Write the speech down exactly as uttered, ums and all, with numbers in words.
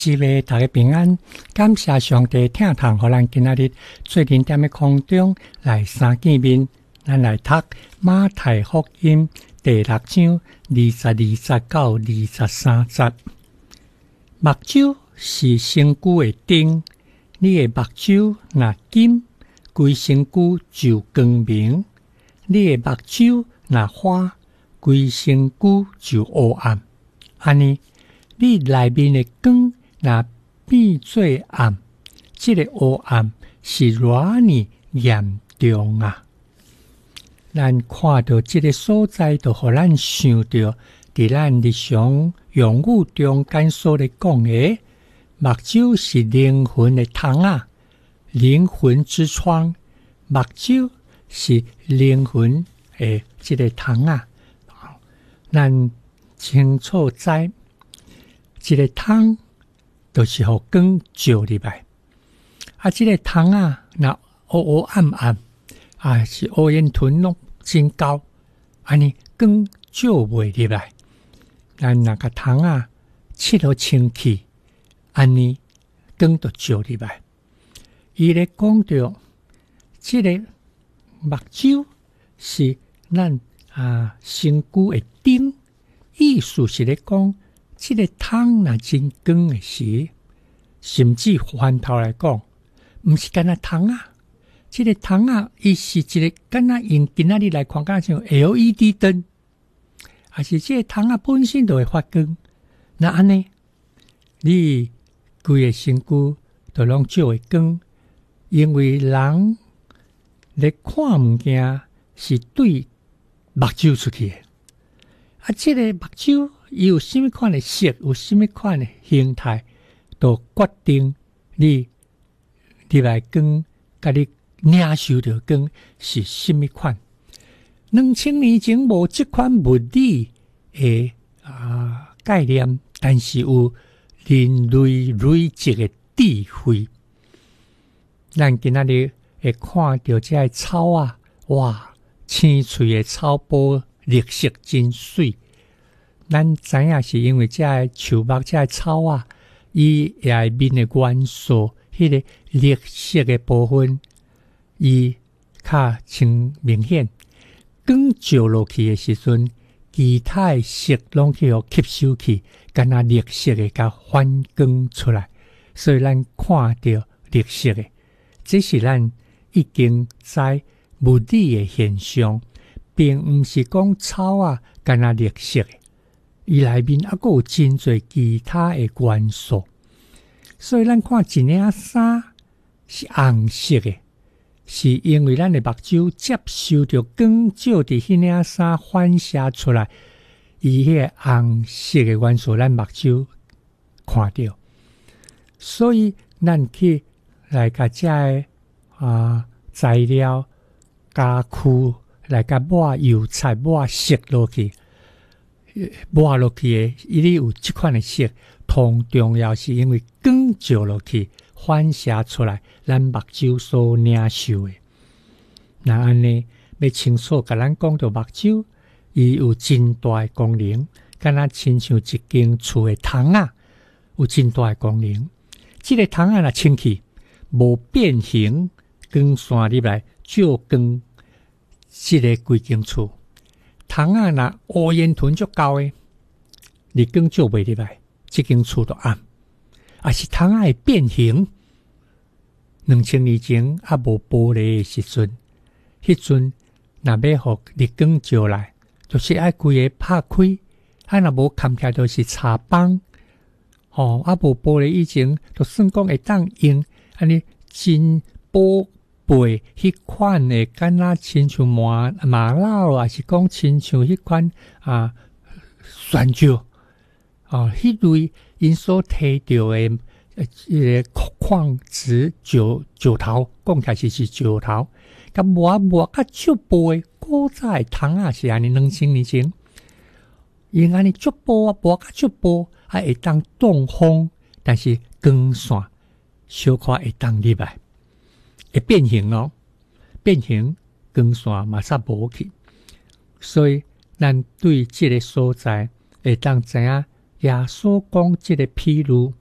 希望大家平安，感谢上帝听堂，互咱今仔日最近踮咧空中来三见面，咱来读马太福音第六章二十二、十九、二十三节。目睭是身躯的灯，你的目睭若金，规身躯就光明；你的目睭若花，规身躯就黑暗。安尼，你内面的光若变做暗，这个黑暗是偌呢严重啊！咱看到这个所在，就互咱想到，伫咱日常用语中间所咧讲的，目睭是灵魂的窗啊，灵魂之窗，目睭是灵魂的这个窗啊。咱清楚知，这个窗就是互光照入来，啊，这个窗啊，若黑黑暗暗，啊，是黑烟吞拢真高，安尼光照袂入来。咱那个窗啊，切好清气，安尼光就照入来。伊咧讲到，这个目睭是咱啊身躯的灯，意思是咧讲，这个窗若真光的时，甚至翻头来讲，毋是干那窗啊。这个窗啊，伊是一个敢若用今仔日来看，敢若像 L E D 灯，还是这个窗啊本身就会发光。那安尼，你规个身躯就拢照会光，因为人咧看物件是对目睭出去的。啊，这个目睭伊有什么款的色，有什么款的形态，就决定你入来光，甲你领受到光是什么款。两千年前无这款物理的啊概念，但是有人类累积的智慧。咱今仔日会看到这草啊，哇，青翠的草波，绿色真水。咱知影是因为这树木、这草啊，伊内面的元素，迄、那个绿色的部分，伊较清明显。光照落去的时阵，其他的色拢去互吸收去，敢若绿色的甲反光出来，所以咱看到绿色的，这是咱已经知物理的现象，并毋是讲草啊敢若绿色的，伊内面还佫有真侪其他的元素，所以咱看一领衫是红色的。是因为咱的目睭接受到光照伫迄领衫反射出来，伊迄个红色的元素，咱目睭看到，所以咱去来甲这个啊材料加具来甲抹油彩抹色落去，抹落去的，伊哩有即款的色，同重要是因为光照落去。反射出来，咱目睭所领受的。那安尼要清楚甲咱讲到目睭，伊有真大的功能，敢若亲像一间厝的窗啊，有真大的功能。这个窗啊若清气，无变形，光线入来照光，这个规间厝。窗啊若乌烟吞足高的，日光照袂入来，这间厝就暗。啊是窗啊会变形，两千年前啊无玻璃的时阵，迄阵若要互日光照来，就是爱规个拍开，啊若无看起来就是茶帮，吼、哦、啊无玻璃以前，就算讲会当用安尼真宝贝迄款的，敢若亲像麻麻佬，还是讲亲像迄款啊酸椒。哦，迄类因所摕到的呃，迄个矿石石石头，讲起来是是石头，甲磨磨甲足薄的古早的窗啊，是安尼两千年前，因安尼足薄啊，磨甲足薄，还会当挡风，但是光线小可会当入来，会变形咯，变形光线马上无去，所以咱对这个所在会当知影。耶稣讲这个譬如，